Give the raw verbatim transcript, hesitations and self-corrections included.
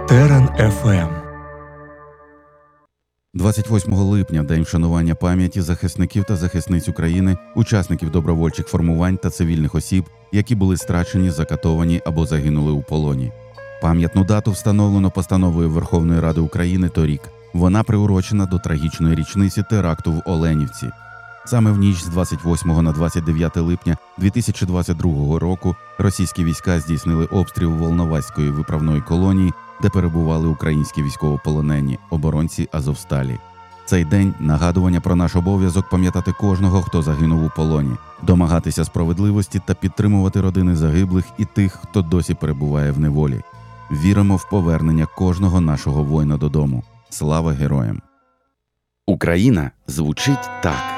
Терен еф ем. двадцять восьмого липня – День вшанування пам'яті захисників та захисниць України, учасників добровольчих формувань та цивільних осіб, які були страчені, закатовані або загинули у полоні. Пам'ятну дату встановлено постановою Верховної Ради України торік. Вона приурочена до трагічної річниці теракту в Оленівці. Саме в ніч з двадцять восьмого на двадцять дев'яте липня дві тисячі двадцять другого року російські війська здійснили обстріл Волноваської виправної колонії, де перебували українські військовополонені, оборонці Азовсталі. Цей день – нагадування про наш обов'язок пам'ятати кожного, хто загинув у полоні, домагатися справедливості та підтримувати родини загиблих і тих, хто досі перебуває в неволі. Віримо в повернення кожного нашого воїна додому. Слава героям! Україна звучить так.